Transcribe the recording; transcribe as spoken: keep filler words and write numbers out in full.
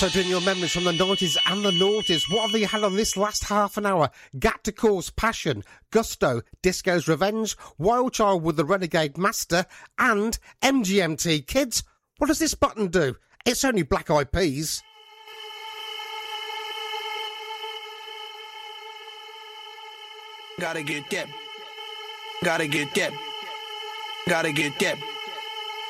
Also doing your memories from the nineties and the noughties. What have you had on this last half an hour? Galacticors Passion, Gusto, Disco's Revenge, Wild Child with the Renegade Master, and M G M T Kids. What does this button do? It's only Black Eyed Peas. Gotta get that. Gotta get that. Gotta get that.